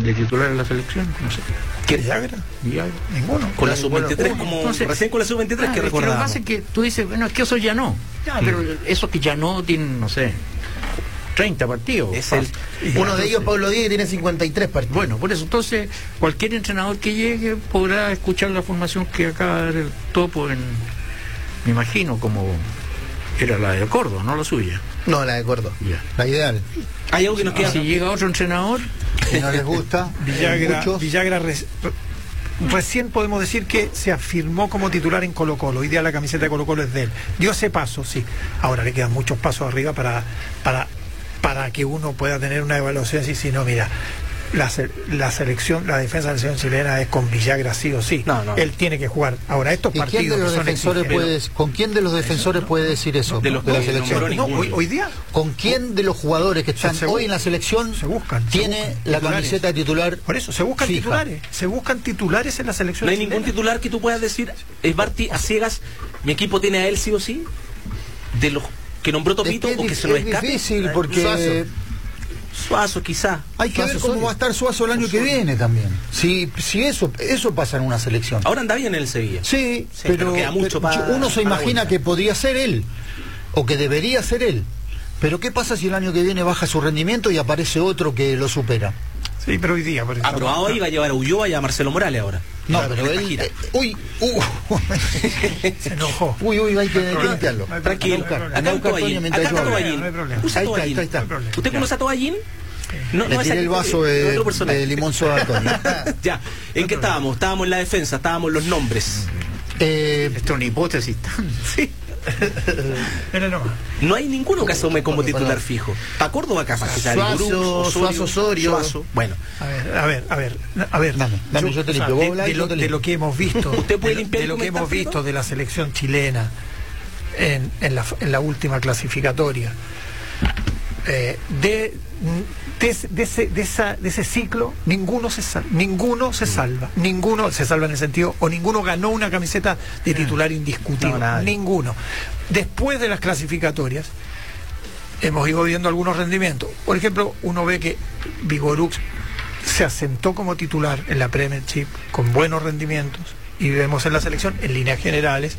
de titular en la selección, no sé. ¿Qué Villagra? Ninguno. Con la sub-23, como entonces, recién con la sub-23 que recordábamos. Lo que pasa es que tú dices, bueno, es que eso ya no. Pero eso que ya no tienen, no sé, 30 partidos. Uno de ellos, Pablo Díaz, tiene 53 partidos. Bueno, por eso, entonces, cualquier entrenador que llegue podrá escuchar la formación que acaba de dar el Topo me imagino, como era la de Córdoba, no la suya. No, la de Córdoba. Ya. La ideal. Hay algo que nos queda. Si llega otro entrenador que no les gusta, Villagra recién podemos decir que se afirmó como titular en Colo-Colo. Hoy día la camiseta de Colo-Colo es de él. Dio ese paso, sí. Ahora le quedan muchos pasos arriba para que uno pueda tener una evaluación así. Si no, mira, la selección, la defensa de la selección chilena es con Villagra sí o sí. No. Él tiene que jugar. Ahora, estos partidos ¿con quién de los defensores puede decir eso? De la selección. Hoy día. ¿Con quién de los jugadores que están hoy en la selección tiene la camiseta titular? Por eso, se buscan fija. titulares. Se buscan titulares en la selección. No hay chilena. ningún titular que tú puedas decir, Barty, a ciegas, mi equipo tiene a él sí o sí, de los que nombró Topito, o que se lo escape. Es difícil porque Suazo quizá. Hay que ver cómo va a estar Suazo el año que viene también. Si eso pasa en una selección. Ahora anda bien en el Sevilla. Sí, pero queda mucho uno se imagina vuelta. que podría ser él, o que debería ser él. Pero ¿qué pasa si el año que viene baja su rendimiento y aparece otro que lo supera? Sí, pero hoy día. Aprobado ahí va a llevar a Ulloa y a Marcelo Morales ahora. No, claro, pero él... se enojó. Hay que limpiarlo. Tranquilo. Acá está Toallín. Ahí está. ¿Usted conoce a Toallín? Le tiré el vaso de limón soda, Antonio. Ya, ¿en qué estábamos? Estábamos en la defensa, estábamos en los nombres. Esto es una hipótesis. Sí. No hay ninguno que asome como titular fijo. Para Córdoba capaz que sea Suazo, Osorio. Bueno. A ver. Dame, yo te limpio. De lo que hemos visto, ¿Usted puede limpiar de lo que hemos visto de la selección chilena en la última clasificatoria, de ese ciclo, ninguno se salva en el sentido, o ninguno ganó una camiseta de titular indiscutible, ninguno. Después de las clasificatorias hemos ido viendo algunos rendimientos. Por ejemplo, uno ve que Vigorux se asentó como titular en la Premiership con buenos rendimientos, y vemos en la selección, en líneas generales,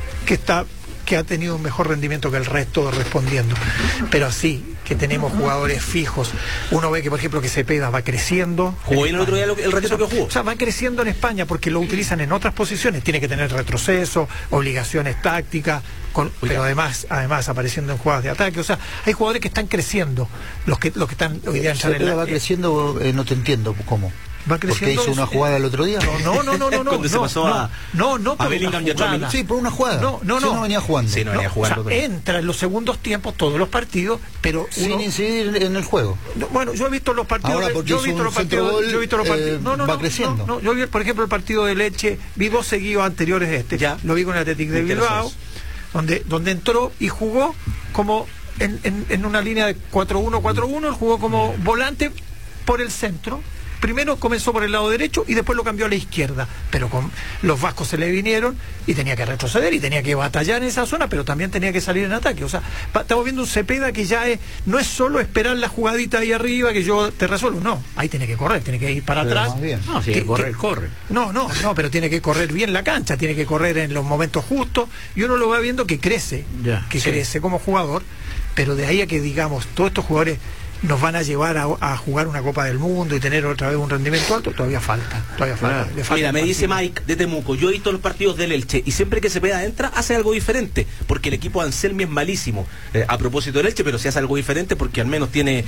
que ha tenido un mejor rendimiento que el resto respondiendo. Pero así que tenemos jugadores fijos, uno ve que, por ejemplo, que Cepeda va creciendo. ¿Jugó bien el otro día el ratito que jugó? O sea, va creciendo en España porque lo utilizan en otras posiciones. Tiene que tener retroceso, obligaciones tácticas, pero además apareciendo en jugadas de ataque. O sea, hay jugadores que están creciendo. Los que están hoy día Cepeda va creciendo, no te entiendo cómo. Va creciendo. ¿Porque hizo una jugada el otro día? No. Cuando se pasó a Bellingham y a Tchouaméni. Sí, por una jugada. No venía jugando. Sí, no venía jugando. O sea, entra en los segundos tiempos todos los partidos, pero sin incidir en el juego. Bueno, yo he visto los partidos. Ahora, porque yo he visto los partidos. Va creciendo. Yo vi, por ejemplo, el partido de Leche, vi 2 seguidos anteriores de este. Ya. Lo vi con el Athletic de Bilbao, donde entró y jugó como en una línea de 4-1-4-1, él jugó como volante por el centro. Primero comenzó por el lado derecho y después lo cambió a la izquierda, pero con los vascos se le vinieron y tenía que retroceder y tenía que batallar en esa zona, pero también tenía que salir en ataque. O sea, estamos viendo un Cepeda que ya no es solo esperar la jugadita ahí arriba que yo te resuelvo, no, ahí tiene que correr, tiene que ir para atrás. No, si corre. No, pero tiene que correr bien la cancha, tiene que correr en los momentos justos, y uno lo va viendo que crece, crece como jugador, pero de ahí a que digamos, todos estos jugadores nos van a llevar a jugar una Copa del Mundo y tener otra vez un rendimiento alto, todavía falta. Mira, me dice Mike de Temuco, yo he visto los partidos del Elche y siempre que Cepeda entra hace algo diferente, porque el equipo de Anselmi es malísimo, a propósito del Elche, pero sí hace algo diferente porque al menos tiene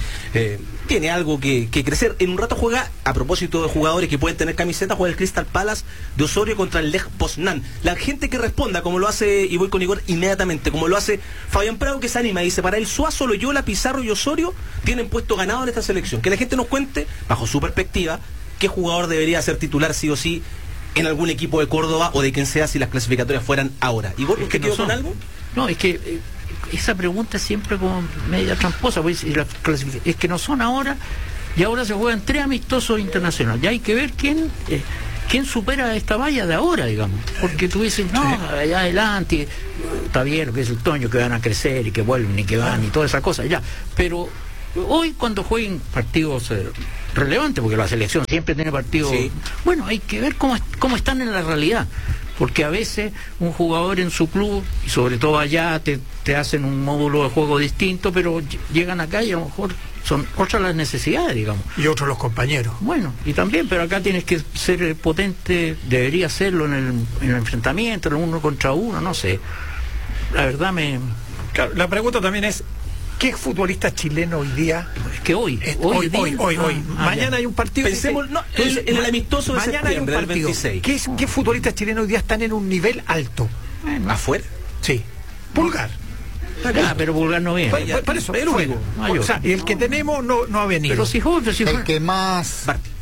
algo que crecer. En un rato juega, a propósito de jugadores que pueden tener camiseta, juega el Crystal Palace de Osorio contra el Lech Poznan. La gente que responda, como lo hace, y voy con Igor inmediatamente, como lo hace Fabián Prado, que se anima, dice, para él Suazo, Loyola, Pizarro y Osorio tienen puesto ganado en esta selección. Que la gente nos cuente, bajo su perspectiva, qué jugador debería ser titular sí o sí en algún equipo de Córdoba o de quien sea si las clasificatorias fueran ahora. ¿Y vos te quedó con algo? No, es que esa pregunta es siempre como media tramposa, pues, es que no son ahora, y ahora se juegan 3 amistosos internacionales. Ya hay que ver quién supera esta valla de ahora, digamos, porque tú dices, allá adelante está bien lo que es el Toño, que van a crecer y que vuelven y que van y toda esa cosa, ya, pero hoy cuando jueguen partidos relevantes, porque la selección siempre tiene partidos, bueno, hay que ver cómo están en la realidad, porque a veces un jugador en su club, y sobre todo allá, te hacen un módulo de juego distinto, pero llegan acá y a lo mejor son otras las necesidades, digamos. Y otros los compañeros. Bueno, y también, pero acá tienes que ser potente, debería serlo en el enfrentamiento, en el 1 contra 1, no sé. La verdad Claro, la pregunta también es, ¿qué futbolista chileno hoy día? Es que hoy. Mañana hay un partido. Pensemos, en el amistoso de mañana hay un septiembre, partido. del 26. ¿Qué futbolistas chilenos hoy día están en un nivel alto? ¿Afuera? Sí. Pulgar. Pero Pulgar no viene. Por eso, el único. O sea, y el que tenemos no ha venido. Pero si juega, el que más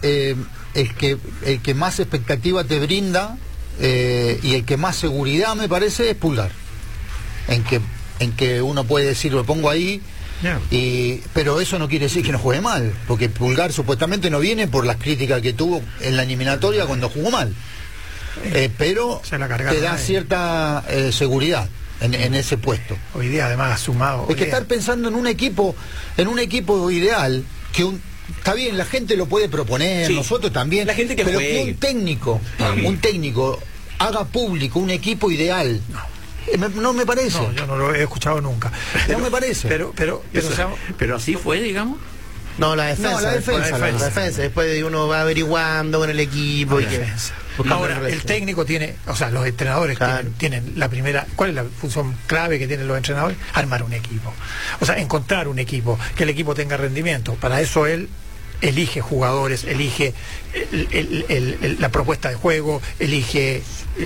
el que más expectativa te brinda y el que más seguridad me parece es Pulgar. En que uno puede decir, lo pongo ahí, pero eso no quiere decir que no juegue mal, porque Pulgar supuestamente no viene por las críticas que tuvo en la eliminatoria cuando jugó mal, pero te da cierta seguridad en ese puesto. Hoy día además ha sumado. Es que estar pensando en un equipo ideal, que está bien, la gente lo puede proponer, nosotros también, la gente que pero juegue. que un técnico haga público un equipo ideal. No me parece. No, yo no lo he escuchado nunca. No me parece. Pero así fue, digamos. No, la defensa. La defensa. Después uno va averiguando con el equipo. Ahora, el técnico tiene, o sea, los entrenadores tienen la primera. ¿Cuál es la función clave que tienen los entrenadores? Armar un equipo. O sea, encontrar un equipo, que el equipo tenga rendimiento. Para eso él elige jugadores, elige la propuesta de juego, elige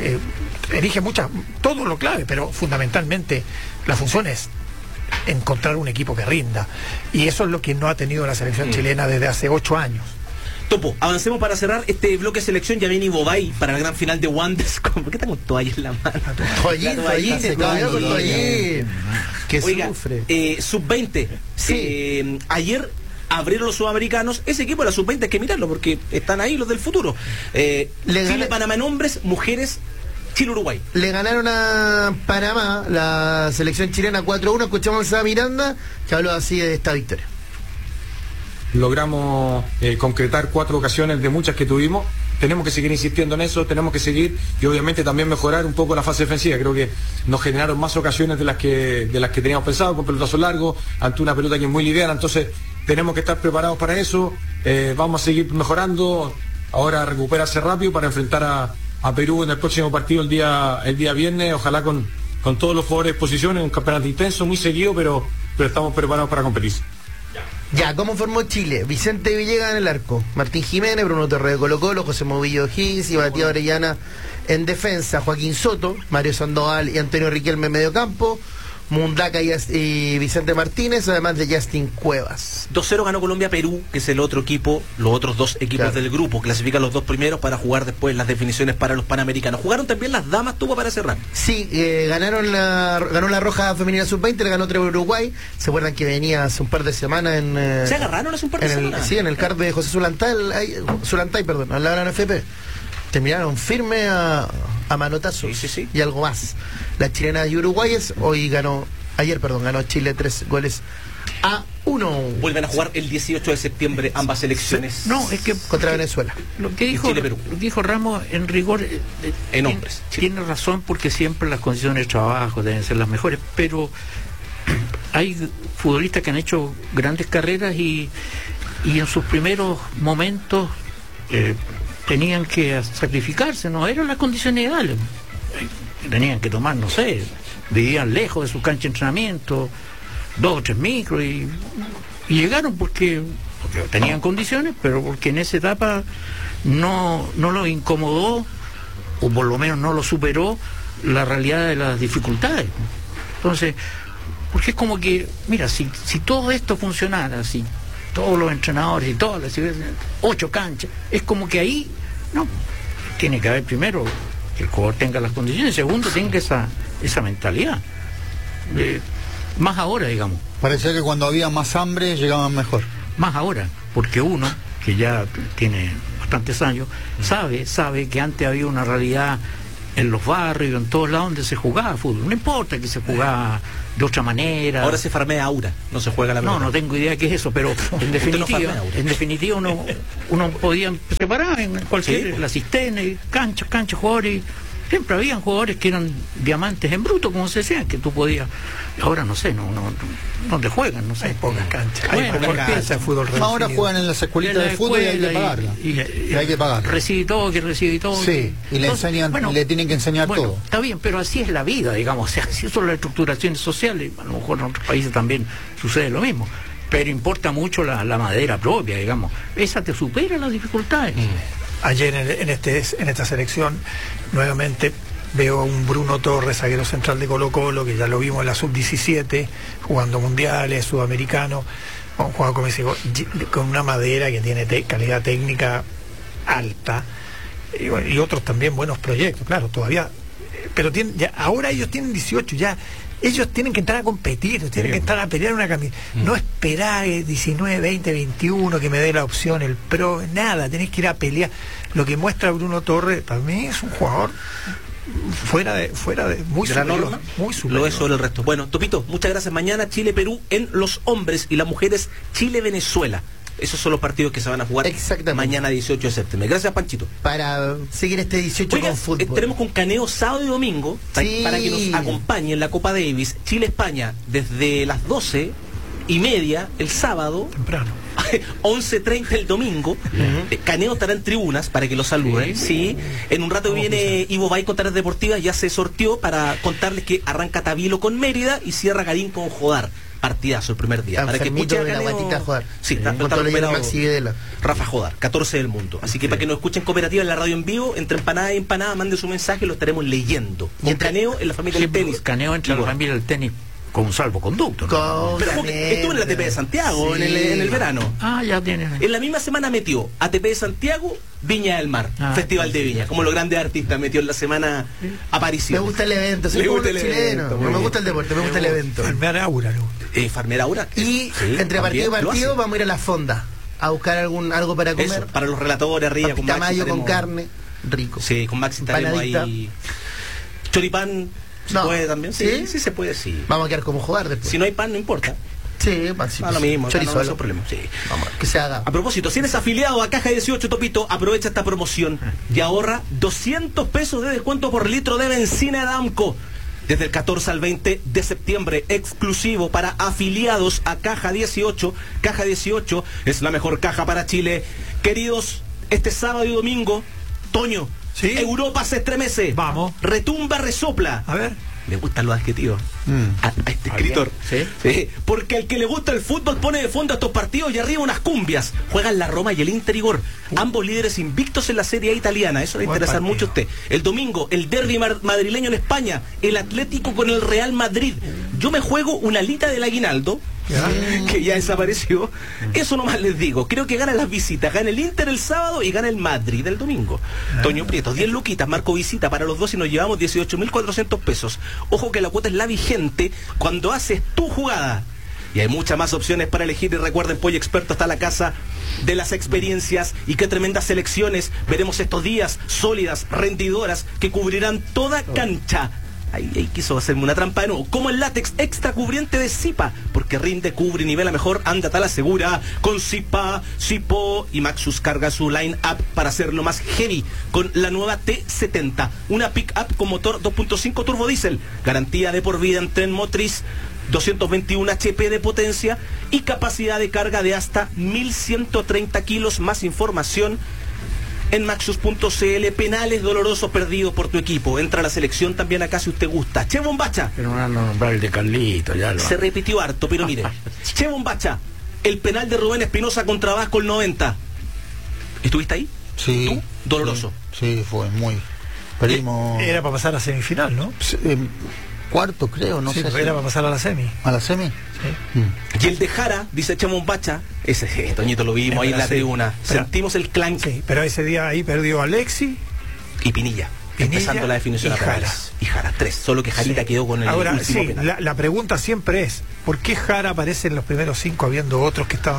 todo lo clave, pero fundamentalmente la función es encontrar un equipo que rinda, y eso es lo que no ha tenido la selección chilena desde hace 8 años. Topo, avancemos para cerrar este bloque de selección. Ya viene Ibobay para la gran final de Wanderers. ¿Por qué están con toalla en la mano? Toallín, que sufre. Sub-20. Ayer abrieron los sudamericanos. Ese equipo de la sub-20 hay que mirarlo porque están ahí los del futuro. Chile-Panamá en hombres, mujeres, Chile-Uruguay. Le ganaron a Panamá la selección chilena 4-1. Escuchamos a Miranda, que habló así de esta victoria. Logramos concretar 4 ocasiones de muchas que tuvimos. Tenemos que seguir insistiendo en eso, tenemos que seguir y obviamente también mejorar un poco la fase defensiva. Creo que nos generaron más ocasiones de las que teníamos pensado, con pelotazos largos, ante una pelota que es muy liviana. Entonces tenemos que estar preparados para eso. Vamos a seguir mejorando. Ahora recuperarse rápido para enfrentar a Perú en el próximo partido el día viernes. Ojalá con todos los jugadores de posición, en un campeonato intenso, muy seguido, pero estamos preparados para competir. Ya, ¿cómo formó Chile? Vicente Villegas en el arco, Martín Jiménez, Bruno Torres de Colo-Colo, José Movillo Higgins y Matías Orellana en defensa, Joaquín Soto, Mario Sandoval y Antonio Riquelme en medio campo, Mundaca y Vicente Martínez, además de Justin Cuevas. 2-0 ganó Colombia-Perú, que es el otro equipo, los otros 2 equipos del grupo, clasifican los 2 primeros para jugar después las definiciones para los Panamericanos. ¿Jugaron también las damas, tuvo para cerrar? Sí, ganó la Roja Femenina Sub-20, le ganó 3 Uruguay. ¿Se acuerdan que venía hace un par de semanas ¿Se agarraron hace un par de semanas? Sí, en el CAR de José Zulantay, al lado de la NFP. Terminaron firme a manotazos y algo más. La chilena y uruguayes ayer ganó Chile 3-1. Vuelven a jugar el 18 de septiembre ambas selecciones. No, es que contra Venezuela. Lo que dijo Ramos en rigor en hombres. Tiene razón, porque siempre las condiciones de trabajo deben ser las mejores, pero hay futbolistas que han hecho grandes carreras y en sus primeros momentos tenían que sacrificarse, no eran las condiciones ideales. Tenían que tomar, no sé, vivían lejos de su cancha de entrenamiento, 2 o 3 micros y llegaron porque tenían condiciones, pero porque en esa etapa no lo incomodó, o por lo menos no lo superó la realidad de las dificultades. Entonces, porque es como que, mira, si todo esto funcionara, si todos los entrenadores y todas las 8 canchas, es como que ahí tiene que haber primero que el jugador tenga las condiciones, segundo tenga esa mentalidad, más ahora, digamos. Parecía que cuando había más hambre llegaban mejor. Más ahora, porque uno que ya tiene bastantes años sabe que antes había una realidad en los barrios, en todos lados donde se jugaba fútbol. No importa que se jugaba de otra manera. Ahora se farmea aura, no se juega la pelota. No tengo idea qué es eso, pero en definitiva uno podía preparar en cualquier, la cisterna, cancha, jugadores. Siempre habían jugadores que eran diamantes en bruto, como se decía, que tú podías. Ahora no sé, no te juegan, no sé. Hay pocas canchas. Bueno, hay pocas canchas de fútbol reducido. Ahora juegan en las escuelitas de fútbol y hay que pagarla. Y hay que pagarla. Recibí todo. Sí, y le enseñan, le tienen que enseñar todo. Está bien, pero así es la vida, digamos. O sea, así son las estructuraciones sociales. A lo mejor en otros países también sucede lo mismo. Pero importa mucho la madera propia, digamos. Esa te supera las dificultades. Ayer en esta selección, nuevamente veo a un Bruno Torres, zaguero central de Colo-Colo, que ya lo vimos en la sub-17, jugando mundiales, sudamericano, un jugador con una madera que tiene calidad técnica alta, y otros también buenos proyectos, claro, todavía, pero ahora ellos tienen 18, ya ellos tienen que entrar a competir, tienen que entrar a pelear una camiseta, no esperar 19, 20, 21 que me dé la opción, el pro, nada, tenés que ir a pelear. Lo que muestra Bruno Torres, para mí es un jugador fuera de muy de la superior, norma, muy superior. lo es sobre el resto. Bueno, Topito, muchas gracias. Mañana Chile-Perú en los hombres y las mujeres Chile-Venezuela. Esos son los partidos que se van a jugar mañana 18 de septiembre. Gracias, Panchito. Para seguir este 18 con fútbol. Tenemos con Caneo sábado y domingo para que nos acompañe en la Copa Davis. Chile-España desde las 12:30 el sábado. Temprano. 11:30 el domingo. Caneo estará en tribunas para que lo saluden. Sí. En un rato viene Ivo Bay con Tareas Deportivas. Ya se sorteó para contarles que arranca Tabilo con Mérida y cierra Garín con Jodar. Partidazo el primer día. Para que escuchen la guatita Jodar. Sí, está Maxi Videla. Rafa Jodar, 14 del mundo. Así que para que nos escuchen Cooperativa en la radio en vivo, entre empanada y empanada, manden su mensaje y lo estaremos leyendo. Con Caneo en la familia del tenis. Caneo entra en la familia del tenis con un salvoconducto, ¿no? Pero estuvo en la ATP de Santiago en el verano. Ya tienen. En la misma semana metió ATP de Santiago, Viña del Mar, Festival de Viña, como los grandes artistas metió en la semana aparición. Me gusta el evento, soy como chileno. No me gusta el deporte, me gusta el evento. Farmear Aura, ¿no? Farmear Aura. Y entre partido y partido vamos a ir a la fonda a buscar algo para comer. Eso, para los relatores arriba con Maxi mayo con carne, rico. Sí, con Maxi estaremos ahí. Choripán. ¿Se puede también? Sí, se puede, sí. Vamos a quedar como jugar después. Si no hay pan, no importa. Sí, Maxi. Lo mismo, chorizo, no hay problema. Sí. Vamos, que se haga. A propósito, si eres afiliado a Caja 18, Topito, aprovecha esta promoción y ahorra 200 pesos de descuento por litro de benzina Adamco. Desde el 14 al 20 de septiembre, exclusivo para afiliados a Caja 18. Caja 18 es la mejor caja para Chile. Queridos, este sábado y domingo, Toño, Europa se estremece. Vamos. Retumba, resopla. A ver. Me gustan los adjetivos a este escritor. ¿Sí? Porque al que le gusta el fútbol pone de fondo a estos partidos y arriba unas cumbias. Juegan la Roma y el Inter Igor. Ambos líderes invictos en la Serie A italiana. Eso le va a interesar mucho a usted. El domingo, el derbi madrileño en España. El Atlético con el Real Madrid. Yo me juego una alita del aguinaldo. Que ya desapareció. Eso nomás les digo. Creo que gana las visitas. Gana el Inter el sábado y gana el Madrid el domingo. Toño Prieto, 10 luquitas, marco visita para los dos y nos llevamos 18.400 pesos. Ojo que la cuota es la vigente cuando haces tu jugada. Y hay muchas más opciones para elegir. Y recuerden, Pollo Experto está a la casa de las experiencias. Y qué tremendas selecciones veremos estos días, sólidas, rendidoras, que cubrirán toda cancha. Ahí quiso hacerme una trampa de nuevo. Como el látex extra cubriente de Zipa, porque rinde, cubre y nivela mejor. Ándate a la segura con Zipa, Zipo. Y Maxus carga su line-up para hacerlo más heavy con la nueva T70, una pick-up con motor 2.5 turbo diésel, garantía de por vida en tren motriz, 221 HP de potencia y capacidad de carga de hasta 1130 kilos. Más información en Maxus.cl. Penales dolorosos perdidos por tu equipo. Entra a la selección también acá si usted gusta. Che Bombacha. Pero no van a nombrar el de Carlito, ya lo. Se repitió harto, pero mire. Che Bombacha, el penal de Rubén Espinosa contra Vasco el 90. ¿Estuviste ahí? Sí. ¿Tú? Doloroso. Sí, fue muy. Perdimos. Era para pasar a semifinal, ¿no? Cuarto, creo, no sé. Era para pasar a la semi. ¿A la semi? Sí. Y el de Jara, dice Chemo Bacha, ese Toñito lo vimos ahí en la tribuna. Sentimos el clan. Sí, pero ese día ahí perdió Alexi y Pinilla. Empezando la definición y Jara. Y Jara, 3. Solo que Jarita quedó con el Ahora, último penal. La pregunta siempre es, ¿por qué Jara aparece en los primeros 5 habiendo otros que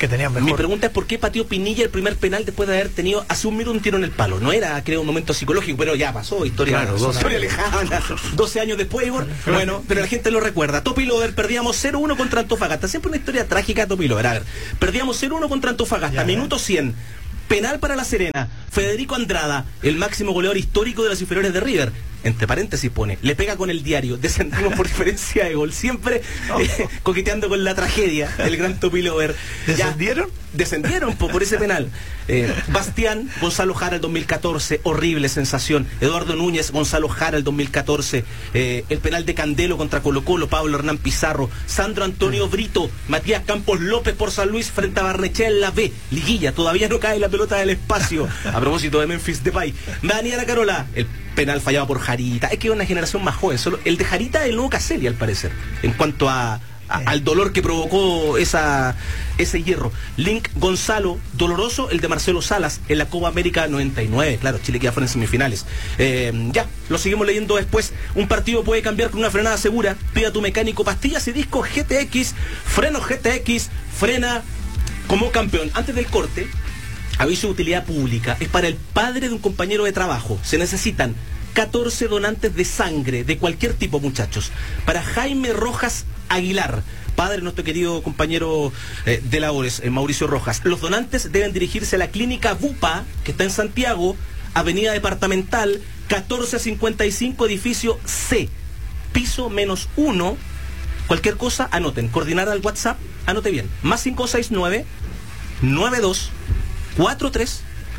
que tenían mejor. Mi pregunta es por qué pateó Pinilla el primer penal después de haber tenido hace un minuto un tiro en el palo. No era, creo, un momento psicológico, pero ya pasó, historia lejana, 12 años después, Igor. Bueno, pero la gente lo recuerda. Topi Lover, perdíamos 0-1 contra Antofagasta. Siempre una historia trágica, Topi Lover. A ver, perdíamos 0-1 contra Antofagasta, minuto 100. Penal para La Serena. Federico Andrada, el máximo goleador histórico de las inferiores de River. Entre paréntesis pone, le pega con el diario, descendimos por diferencia de gol, siempre coqueteando con la tragedia, el gran Topi Lover. ¿Descendieron? Descendieron por ese penal. Bastián, Gonzalo Jara el 2014, horrible sensación. Eduardo Núñez, Gonzalo Jara el 2014, el penal de Candelo contra Colo Colo, Pablo Hernán Pizarro, Sandro Antonio Brito, Matías Campos López por San Luis frente a Barnechea en la B, liguilla, todavía no cae la pelota del espacio. A propósito de Memphis Depay, Daniela Carola, el penal fallado por Jarita. Es que es una generación más joven, solo el de Jarita es el nuevo Caselli al parecer, en cuanto al dolor que provocó ese hierro. Link Gonzalo, doloroso el de Marcelo Salas en la Copa América 99. Claro, Chile queda fuera en semifinales. Ya, lo seguimos leyendo después. Un partido puede cambiar con una frenada segura. Pida a tu mecánico pastillas y discos GTX. Frenos GTX, frena como campeón. Antes del corte, aviso de utilidad pública. Es para el padre de un compañero de trabajo. Se necesitan 14 donantes de sangre de cualquier tipo, muchachos. Para Jaime Rojas Aguilar, padre de nuestro querido compañero de labores, Mauricio Rojas. Los donantes deben dirigirse a la clínica Bupa, que está en Santiago, Avenida Departamental, 1455, edificio C, piso -1. Cualquier cosa, anoten. Coordinar al WhatsApp, anote bien. +569 92 43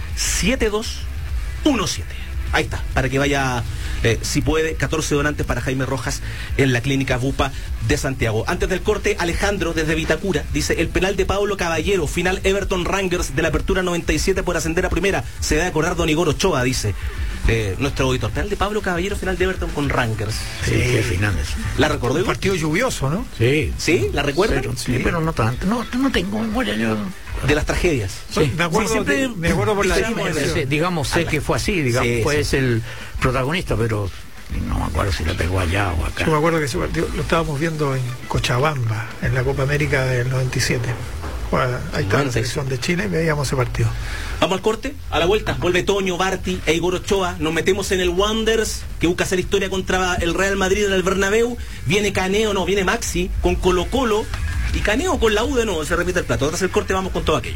7217. Ahí está, para que vaya, si puede, 14 donantes para Jaime Rojas en la clínica Bupa de Santiago. Antes del corte, Alejandro desde Vitacura dice: el penal de Pablo Caballero, final Everton Rangers de la apertura 97 por ascender a primera. Se debe acordar don Igor Ochoa, dice nuestro auditor. Penal de Pablo Caballero, final de Everton con Rangers. Sí, qué finales. ¿La recordó? Un partido lluvioso, ¿no? Sí. ¿Sí? ¿La recuerdan? Sí, pero no tanto. No tengo memoria yo. De las tragedias. Sí. Me acuerdo, me acuerdo por la digamos, sé que fue así, digamos, sí, fue el protagonista, pero no me acuerdo si le pegó allá o acá. Yo me acuerdo que ese partido lo estábamos viendo en Cochabamba, en la Copa América del 97. Bueno, ahí estaba la selección de Chile y veíamos ese partido. Vamos al corte, a la vuelta vuelve Toño, Barty e Igor Ochoa. Nos metemos en el Wanderers, que busca hacer historia contra el Real Madrid en el Bernabéu. Viene Maxi con Colo Colo. Y Caneo con la U de nuevo, se repite el plato. Tras el corte vamos con todo aquello.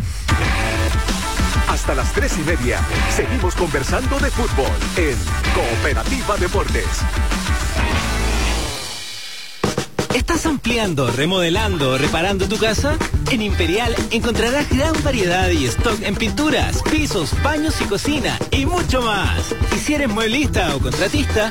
Hasta las 3:30 seguimos conversando de fútbol en Cooperativa Deportes. ¿Estás ampliando, remodelando o reparando tu casa? En Imperial encontrarás gran variedad y stock en pinturas, pisos, baños y cocina y mucho más. Y si eres mueblista o contratista,